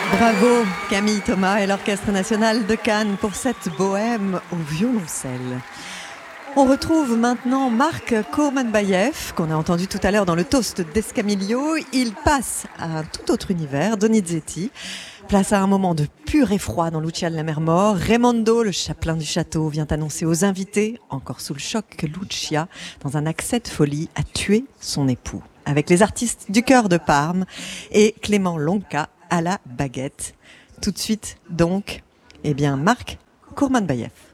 Bravo Camille Thomas et l'Orchestre national de Cannes pour cette bohème au violoncelle. On retrouve maintenant Marc Kourmanbayev, qu'on a entendu tout à l'heure dans le toast d'Escamillo. Il passe à un tout autre univers, Donizetti. Place à un moment de pur effroi dans Lucia de la mer mort. Raimondo, le chapelain du château, vient annoncer aux invités, encore sous le choc, que Lucia, dans un accès de folie, a tué son époux. Avec les artistes du chœur de Parme et Clément Lonca à la baguette. Tout de suite, donc, Marc Kourmanbayev.